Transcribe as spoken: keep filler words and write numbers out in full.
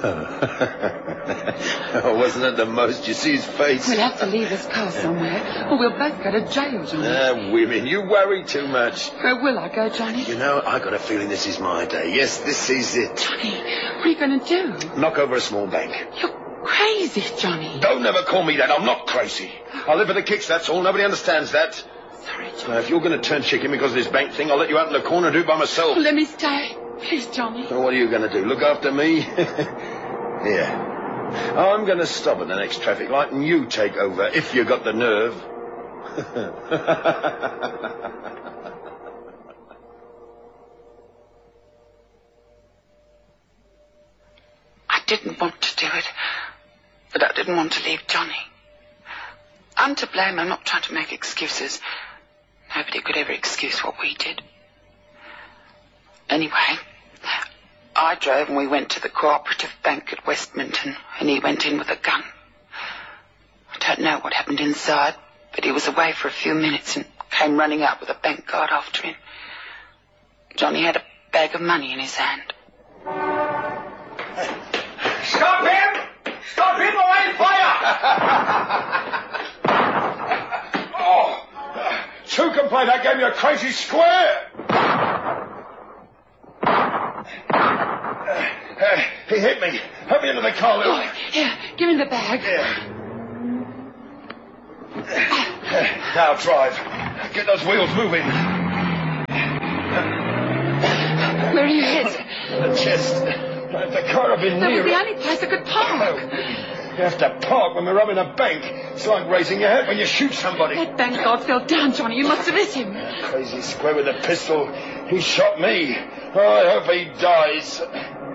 Oh, wasn't it the most? You see his face? We'll have to leave this car somewhere, or we'll both go to jail, Johnny. Ah, women, you worry too much. Where will I go, Johnny? You know, I got a feeling this is my day. Yes, this is it. Johnny, what are you going to do? Knock over a small bank. You're crazy, Johnny. Don't ever call me that. I'm not crazy. I live for the kicks, that's all. Nobody understands that. Sorry, Johnny. Now, if you're going to turn chicken because of this bank thing, I'll let you out in the corner and do it by myself. Oh, let me stay. Please, Johnny. So what are you going to do? Look after me? Here. I'm going to stop at the next traffic light and you take over, if you got the nerve. I didn't want to do it, but I didn't want to leave Johnny. I'm to blame. I'm not trying to make excuses. Nobody could ever excuse what we did. Anyway, I drove and we went to the cooperative bank at Westminton, and he went in with a gun. I don't know what happened inside, but he was away for a few minutes and came running out with a bank guard after him. Johnny had a bag of money in his hand. Stop him! Stop him or I'll fire! Oh, two can play that game, you crazy square! Uh, he hit me. Help me into the car, Lou. Oh, here, give him the bag. Yeah. Uh, now drive. Get those wheels moving. Where are you hit? The chest. If the car had been That near was the it- only place I could park. You have to park when we're robbing a bank. It's like raising your head when you shoot somebody. That bank guard fell down, Johnny. You must have hit him. Crazy square with a pistol. He shot me. Oh, I hope he dies.